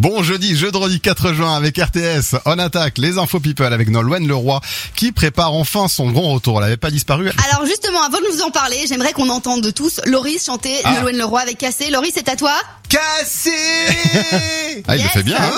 Bon jeudi 4 juin avec RTS. On attaque les infos people avec Nolwenn Leroy qui prépare enfin son grand retour. Elle n'avait pas disparu. Alors justement, avant de vous en parler, j'aimerais qu'on entende de tous Loris chanter Nolwenn Leroy avec Cassé. Loris, c'est à toi. Cassé. Ah, il le fait bien. Hein.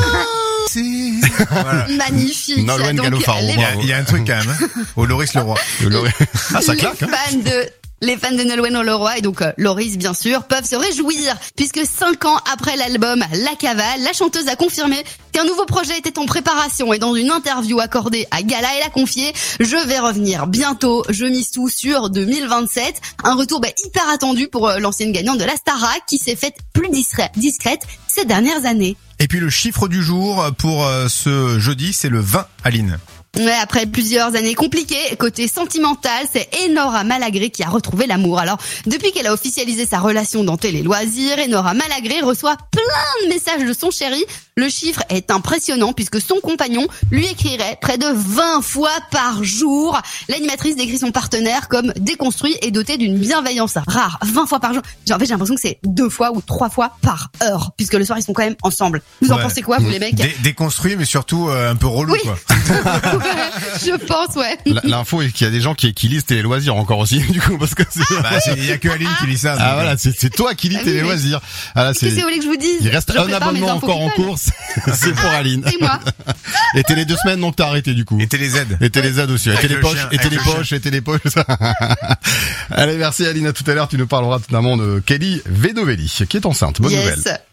Voilà. Magnifique. Nolwenn Donc, Galopard. Il y a un truc quand même, hein, au Loris Leroy. Ah, ça claque. Hein. Les fans de Nolwenn Leroy et donc Loris bien sûr peuvent se réjouir puisque 5 ans après l'album La Cavale, la chanteuse a confirmé qu'un nouveau projet était en préparation et dans une interview accordée à Gala, elle a confié « Je vais revenir bientôt, je mise tout sur 2027 ». Un retour hyper attendu pour l'ancienne gagnante de la Starac qui s'est faite plus discrète ces dernières années. Et puis le chiffre du jour pour ce jeudi, c'est le 20, Aline. Ouais, après plusieurs années compliquées, côté sentimental, c'est Enora Malagré qui a retrouvé l'amour. Alors, depuis qu'elle a officialisé sa relation dans Télé Loisirs, Enora Malagré reçoit plein de messages de son chéri. Le chiffre est impressionnant puisque son compagnon lui écrirait près de 20 fois par jour. L'animatrice décrit son partenaire comme déconstruit et doté d'une bienveillance rare. 20 fois par jour. En fait, j'ai l'impression que c'est 2 fois ou 3 fois par heure puisque le soir, ils sont quand même ensemble. Vous en pensez quoi, vous les mecs? Déconstruit, mais surtout un peu relou, quoi. Je pense, ouais. L'info est qu'il y a des gens qui lisent Télé Loisirs encore aussi, du coup, parce que il y a que Aline qui lit ça. Ah voilà, c'est toi qui lis Télé Loisirs. Ah, là, Qu'est-ce que vous voulez que je vous dise? Il reste un abonnement encore en course. C'est pour Aline. C'est moi. Et Télé 2 semaines, donc t'as arrêté du coup. Et Télé Z. Et Télé Z aussi. Et Télé Poche. Allez, merci Aline, à tout à l'heure. Tu nous parleras notamment de Kelly Vedovelli, qui est enceinte. Bonne nouvelle.